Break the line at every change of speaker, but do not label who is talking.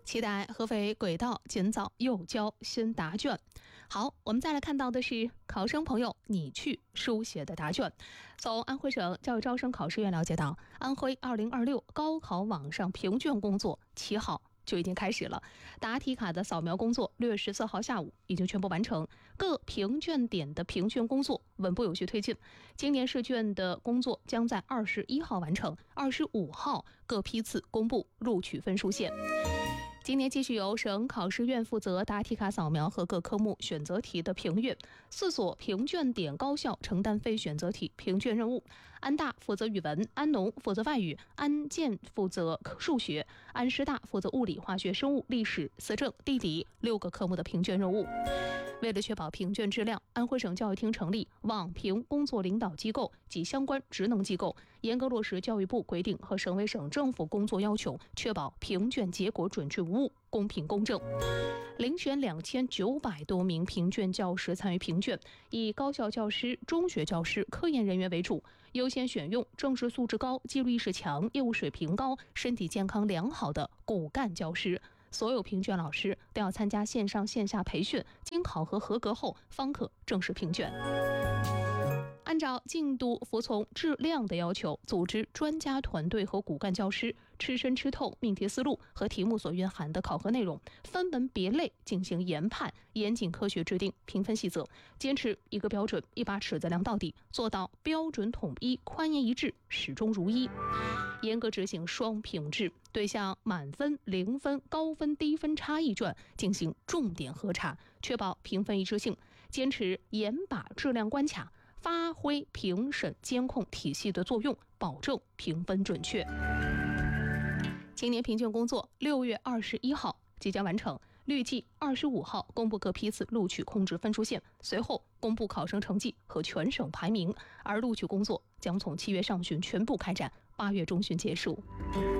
期待合肥轨道尽早又交新答卷。好，我们再来看到的是考生朋友你去书写的答卷。从安徽省教育招生考试院了解到，安徽2026高考网上评卷工作7号就已经开始了，答题卡的扫描工作6月14号下午已经全部完成，各评卷点的评卷工作稳步有序推进。今年试卷的工作将在21号完成，25号各批次公布录取分数线。今年继续由省考试院负责答题卡扫描和各科目选择题的评阅，4所评卷点高校承担非选择题评卷任务。安大负责语文，安农负责外语，安建负责数学，安师大负责物理、化学、生物、历史、思政、地理6个科目的评卷任务。为了确保评卷质量，安徽省教育厅成立网评工作领导机构及相关职能机构，严格落实教育部规定和省委省政府工作要求，确保评卷结果准确无误、公平公正。遴选2900多名评卷教师参与评卷，以高校教师、中学教师、科研人员为主，优先选用政治素质高、纪律意识强、业务水平高、身体健康良好的骨干教师。所有评卷老师都要参加线上线下培训，经考核合格后方可正式评卷。按照进度服从质量的要求，组织专家团队和骨干教师吃深吃透命题思路和题目所蕴含的考核内容，分门别类进行研判，严谨科学制定评分细则，坚持一个标准一把尺子量到底，做到标准统一、宽严一致、始终如一。严格执行双评制，对向满分、0分、高分、低分差异卷进行重点核查，确保评分一致性，坚持严把质量关卡，发挥评审监控体系的作用，保证评分准确。今年评卷工作6月21号即将完成，预计25号公布各批次录取控制分数线，随后公布考生成绩和全省排名，而录取工作将从7月上旬全部开展，8月中旬结束。